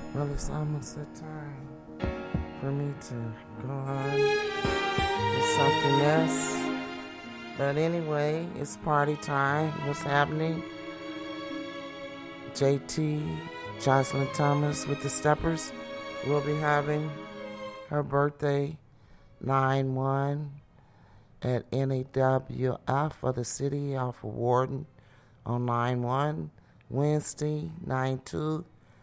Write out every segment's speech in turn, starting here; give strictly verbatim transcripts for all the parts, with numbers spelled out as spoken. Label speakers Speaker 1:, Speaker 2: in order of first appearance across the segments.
Speaker 1: Well, it's almost that time for me to go on with something else. But anyway, it's party time. What's happening? J T, Jocelyn Thomas with the Steppers will be having her birthday nine one at N A W F for the City of Warden on nine one. Wednesday, nine two.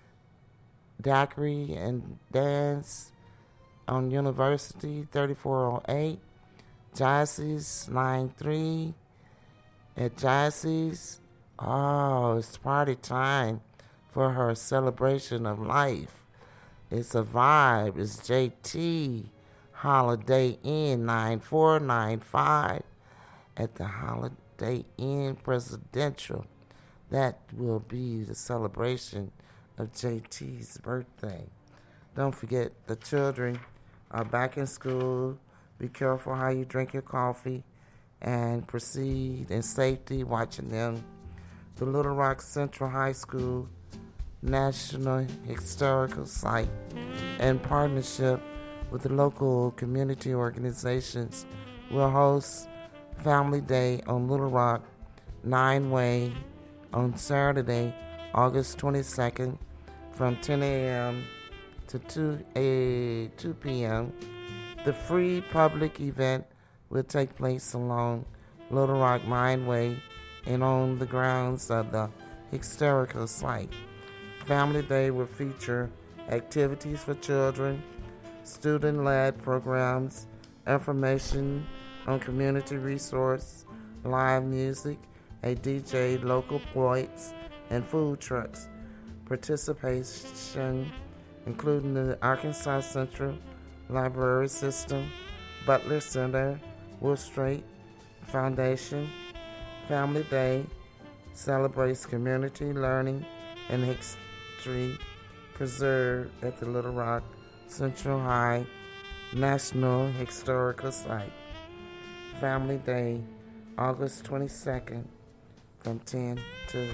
Speaker 1: Daiquiri and Dance on University, thirty-four oh eight. Jazzy's, nine three. At Jazzy's, oh, it's party time for her celebration of life. It's a vibe. It's J T Holiday Inn, nine four nine five at the Holiday Inn Presidential. That will be the celebration of J T's birthday. Don't forget, the children are back in school. Be careful how you drink your coffee and proceed in safety watching them. The Little Rock Central High School National Historical Site, in partnership with the local community organizations, will host Family Day on Little Rock Nine Way on Saturday, August twenty-second from ten a.m. to two p.m. The free public event will take place along Little Rock Nine Way and on the grounds of the historical site. Family Day will feature activities for children, student-led programs, information on community resource, live music, a D J, local poets, and food trucks. Participation including the Arkansas Central Library System, Butler Center, Wolf Street Foundation. Family Day celebrates community learning and history preserved at the Little Rock Central High National Historical Site. Family Day, August twenty-second from ten to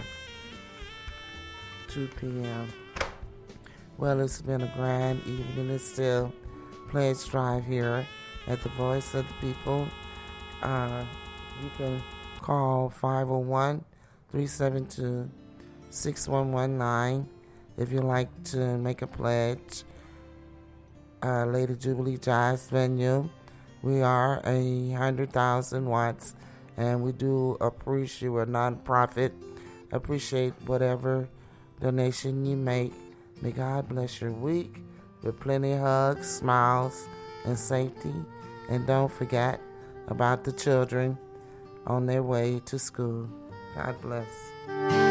Speaker 1: two p.m. Well, it's been a grand evening. It's still Pledge Drive here at the Voice of the People. Uh, you can call five oh one, three seven two, six one one nine if you'd like to make a pledge. Uh, Lady Jubilee Jazz Venue. We are a hundred thousand watts, and we do appreciate, we're a non-profit, appreciate whatever donation you make. May God bless your week with plenty of hugs, smiles, and safety. And don't forget about the children on their way to school. God bless.